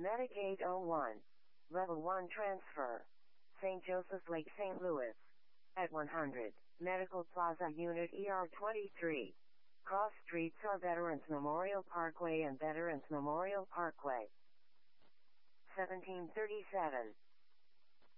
Medicaid 01. Level 1 transfer. St. Joseph's Lake, St. Louis. At 100. Medical Plaza Unit ER23. Cross streets are Veterans Memorial Parkway and Veterans Memorial Parkway. 1737.